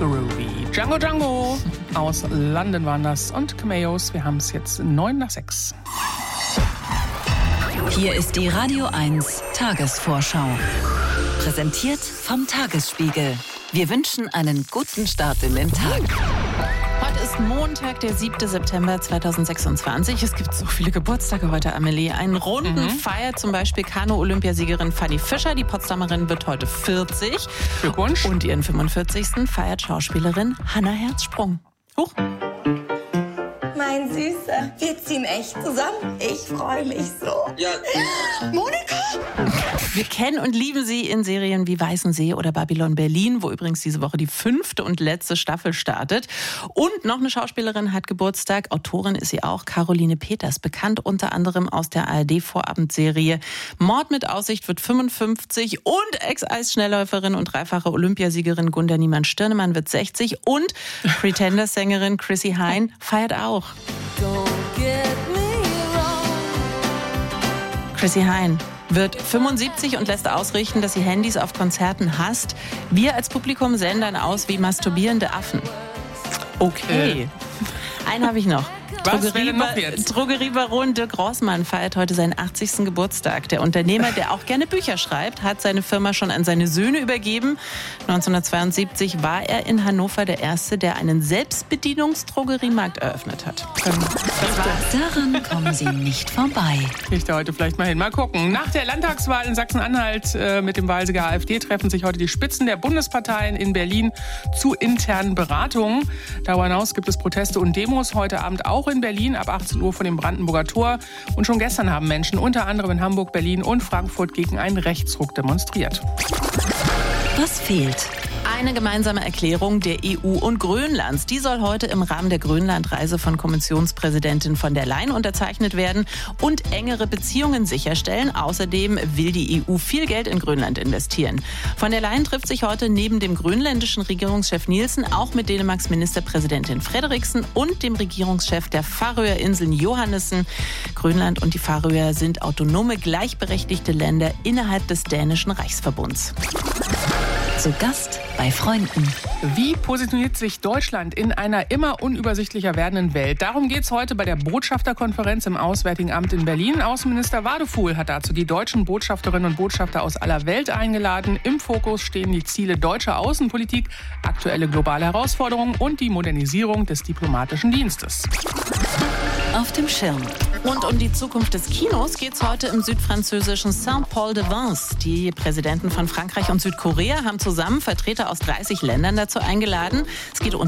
Groovy. Django Django aus London waren das und Cameos. Wir haben es jetzt 5:09. Hier ist die Radio 1 Tagesvorschau. Präsentiert vom Tagesspiegel. Wir wünschen einen guten Start in den Tag. Heute ist Montag, der 7. September 2026. Es gibt so viele Geburtstage heute, Amelie. Einen runden feiert zum Beispiel Kanu-Olympiasiegerin Fanny Fischer. Die Potsdamerin wird heute 40. Glückwunsch. Und ihren 45. feiert Schauspielerin Hannah Herzsprung. Huch. Mein Süßer, wir ziehen echt zusammen. Ich freue mich so. Ja. Monika? Wir kennen und lieben sie in Serien wie Weißensee oder Babylon Berlin, wo übrigens diese Woche die 5. und letzte Staffel startet. Und noch eine Schauspielerin hat Geburtstag. Autorin ist sie auch, Caroline Peters, bekannt unter anderem aus der ARD-Vorabendserie Mord mit Aussicht, wird 55 und Ex-Eisschnellläuferin und dreifache Olympiasiegerin Gunda Niemann-Stirnemann wird 60 und Pretender-Sängerin Chrissy Hynde feiert auch. Chrissy Hynde wird 75 und lässt ausrichten, dass sie Handys auf Konzerten hasst. Wir als Publikum sehen dann aus wie masturbierende Affen. Okay. Einen habe ich noch. Was wäre denn noch jetzt? Drogeriebaron Dirk Rossmann feiert heute seinen 80. Geburtstag. Der Unternehmer, der auch gerne Bücher schreibt, hat seine Firma schon an seine Söhne übergeben. 1972 war er in Hannover der Erste, der einen Selbstbedienungsdrogeriemarkt eröffnet hat. Daran kommen Sie nicht vorbei. Ich da heute vielleicht mal hin. Mal gucken. Nach der Landtagswahl in Sachsen-Anhalt mit dem Wahlsieger AfD treffen sich heute die Spitzen der Bundesparteien in Berlin zu internen Beratungen. Darüber hinaus gibt es Proteste und Demos heute Abend auch in Berlin ab 18 Uhr vor dem Brandenburger Tor. Und schon gestern haben Menschen unter anderem in Hamburg, Berlin und Frankfurt gegen einen Rechtsruck demonstriert. Was fehlt? Eine gemeinsame Erklärung der EU und Grönlands. Die soll heute im Rahmen der Grönlandreise von Kommissionspräsidentin von der Leyen unterzeichnet werden und engere Beziehungen sicherstellen. Außerdem will die EU viel Geld in Grönland investieren. Von der Leyen trifft sich heute neben dem grönländischen Regierungschef Nielsen auch mit Dänemarks Ministerpräsidentin Frederiksen und dem Regierungschef der Färöerinseln Johannessen. Grönland und die Färöer sind autonome, gleichberechtigte Länder innerhalb des dänischen Reichsverbunds. Zu Gast bei Freunden. Wie positioniert sich Deutschland in einer immer unübersichtlicher werdenden Welt? Darum geht es heute bei der Botschafterkonferenz im Auswärtigen Amt in Berlin. Außenminister Wadefuhl hat dazu die deutschen Botschafterinnen und Botschafter aus aller Welt eingeladen. Im Fokus stehen die Ziele deutscher Außenpolitik, aktuelle globale Herausforderungen und die Modernisierung des diplomatischen Dienstes. Auf dem Schirm. Und um die Zukunft des Kinos geht es heute im südfranzösischen Saint-Paul-de-Vence. Die Präsidenten von Frankreich und Südkorea haben zusammen Vertreter aus 30 Ländern dazu eingeladen. Es geht